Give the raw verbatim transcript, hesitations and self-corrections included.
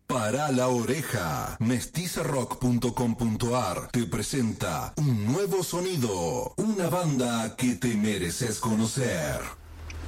Para la oreja, mestizarock punto com punto ar te presenta un nuevo sonido, una banda que te mereces conocer.